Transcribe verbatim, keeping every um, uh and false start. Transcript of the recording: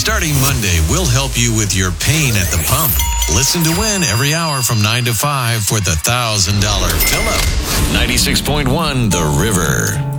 Starting Monday, we'll help you with your pain at the pump. Listen to Win every hour from nine to five for the one thousand dollars fill-up. ninety-six point one The River.